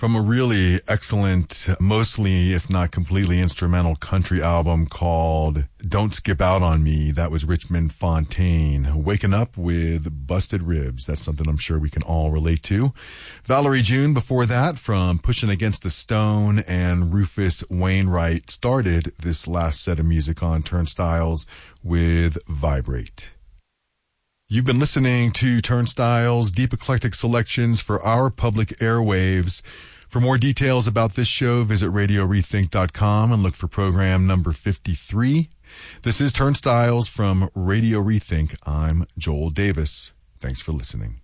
From a really excellent, mostly, if not completely instrumental country album called Don't Skip Out on Me. That was Richmond Fontaine. Waking Up with Busted Ribs. That's something I'm sure we can all relate to. Valerie June before that from Pushing Against the Stone, and Rufus Wainwright started this last set of music on Turnstiles with Vibrate. You've been listening to Turnstiles, deep eclectic selections for our public airwaves. For more details about this show, visit radiorethink.com and look for program number 53. This is Turnstiles from Radio Rethink. I'm Joel Davis. Thanks for listening.